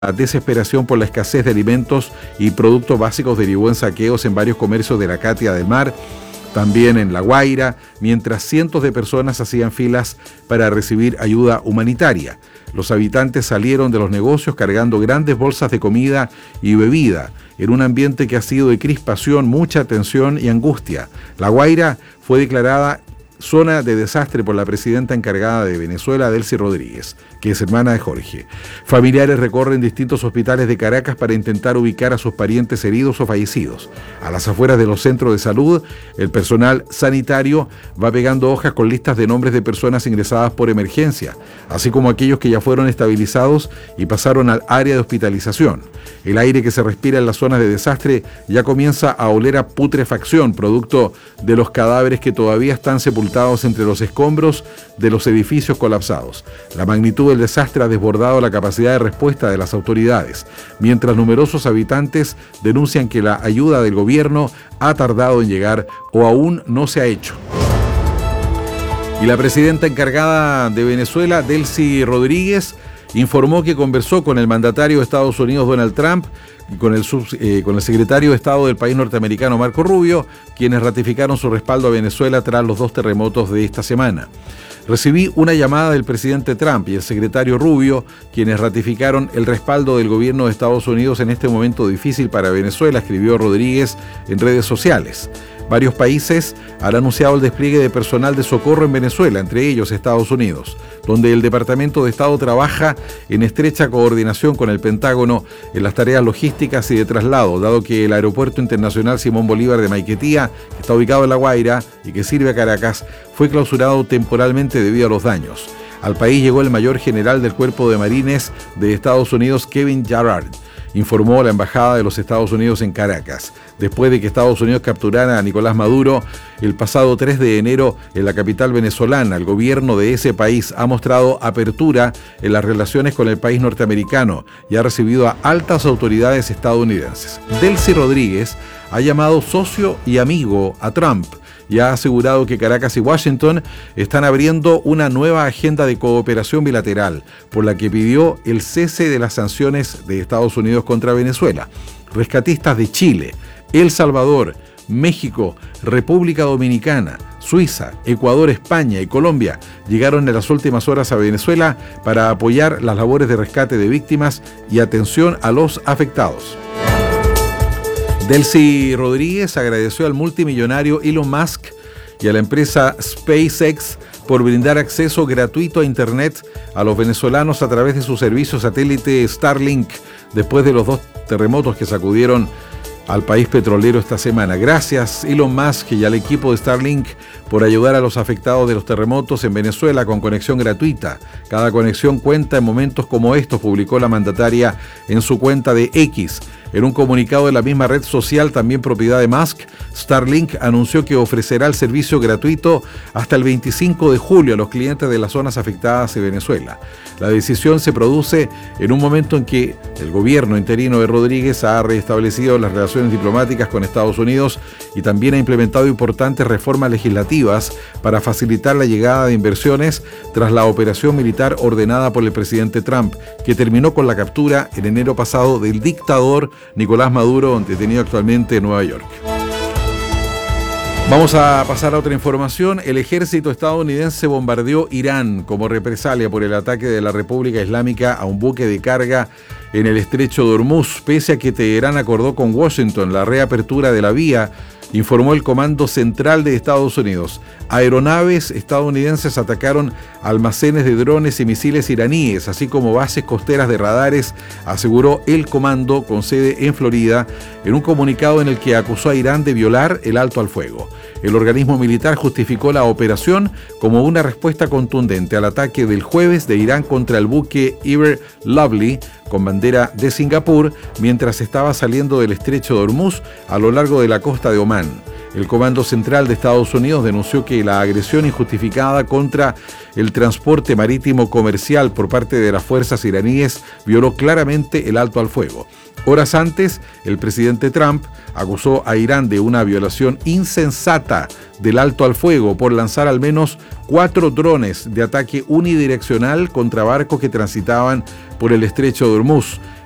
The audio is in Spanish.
La desesperación por la escasez de alimentos y productos básicos derivó en saqueos en varios comercios de la Catia del Mar, también en La Guaira, mientras cientos de personas hacían filas para recibir ayuda humanitaria. Los habitantes salieron de los negocios cargando grandes bolsas de comida y bebida, en un ambiente que ha sido de crispación, mucha tensión y angustia. La Guaira fue declarada zona de desastre por la presidenta encargada de Venezuela, Delcy Rodríguez, que es hermana de Jorge. Familiares recorren distintos hospitales de Caracas para intentar ubicar a sus parientes heridos o fallecidos. A las afueras de los centros de salud, el personal sanitario va pegando hojas con listas de nombres de personas ingresadas por emergencia, así como aquellos que ya fueron estabilizados y pasaron al área de hospitalización. El aire que se respira en las zonas de desastre ya comienza a oler a putrefacción, producto de los cadáveres que todavía están sepultados entre los escombros de los edificios colapsados. La magnitud del desastre ha desbordado la capacidad de respuesta de las autoridades, mientras numerosos habitantes denuncian que la ayuda del gobierno ha tardado en llegar o aún no se ha hecho. Y la presidenta encargada de Venezuela, Delcy Rodríguez, informó que conversó con el mandatario de Estados Unidos, Donald Trump, y con el secretario de Estado del país norteamericano, Marco Rubio, quienes ratificaron su respaldo a Venezuela tras los 2 terremotos de esta semana. Recibí una llamada del presidente Trump y el secretario Rubio, quienes ratificaron el respaldo del gobierno de Estados Unidos en este momento difícil para Venezuela, escribió Rodríguez en redes sociales. Varios países han anunciado el despliegue de personal de socorro en Venezuela, entre ellos Estados Unidos, donde el Departamento de Estado trabaja en estrecha coordinación con el Pentágono en las tareas logísticas y de traslado, dado que el Aeropuerto Internacional Simón Bolívar de Maiquetía, que está ubicado en La Guaira y que sirve a Caracas, fue clausurado temporalmente debido a los daños. Al país llegó el mayor general del Cuerpo de Marines de Estados Unidos, Kevin Jarrard, informó la Embajada de los Estados Unidos en Caracas, después de que Estados Unidos capturara a Nicolás Maduro el pasado 3 de enero en la capital venezolana. El gobierno de ese país ha mostrado apertura en las relaciones con el país norteamericano y ha recibido a altas autoridades estadounidenses. Delcy Rodríguez ha llamado socio y amigo a Trump y ha asegurado que Caracas y Washington están abriendo una nueva agenda de cooperación bilateral, por la que pidió el cese de las sanciones de Estados Unidos contra Venezuela. Rescatistas de Chile, El Salvador, México, República Dominicana, Suiza, Ecuador, España y Colombia llegaron en las últimas horas a Venezuela para apoyar las labores de rescate de víctimas y atención a los afectados. Delcy Rodríguez agradeció al multimillonario Elon Musk y a la empresa SpaceX por brindar acceso gratuito a Internet a los venezolanos a través de su servicio satélite Starlink, después de los 2 terremotos que sacudieron al país petrolero esta semana. Gracias, Elon Musk, y al equipo de Starlink por ayudar a los afectados de los terremotos en Venezuela con conexión gratuita. Cada conexión cuenta en momentos como estos, publicó la mandataria en su cuenta de X. En un comunicado de la misma red social, también propiedad de Musk, Starlink anunció que ofrecerá el servicio gratuito hasta el 25 de julio a los clientes de las zonas afectadas de Venezuela. La decisión se produce en un momento en que el gobierno interino de Rodríguez ha restablecido las relaciones diplomáticas con Estados Unidos y también ha implementado importantes reformas legislativas para facilitar la llegada de inversiones tras la operación militar ordenada por el presidente Trump, que terminó con la captura en enero pasado del dictador Nicolás Maduro, detenido actualmente en Nueva York. Vamos a pasar a otra información. El ejército estadounidense bombardeó Irán como represalia por el ataque de la República Islámica a un buque de carga en el estrecho de Hormuz, pese a que Teherán acordó con Washington la reapertura de la vía, informó el Comando Central de Estados Unidos. Aeronaves estadounidenses atacaron almacenes de drones y misiles iraníes, así como bases costeras de radares, aseguró el comando con sede en Florida, en un comunicado en el que acusó a Irán de violar el alto al fuego. El organismo militar justificó la operación como una respuesta contundente al ataque del jueves de Irán contra el buque Ever Lovely, con bandera de Singapur, mientras estaba saliendo del estrecho de Hormuz a lo largo de la costa de Omán. El Comando Central de Estados Unidos denunció que la agresión injustificada contra el transporte marítimo comercial por parte de las fuerzas iraníes violó claramente el alto al fuego. Horas antes, el presidente Trump acusó a Irán de una violación insensata del alto al fuego por lanzar al menos 4 drones de ataque unidireccional contra barcos que transitaban por el estrecho de Hormuz.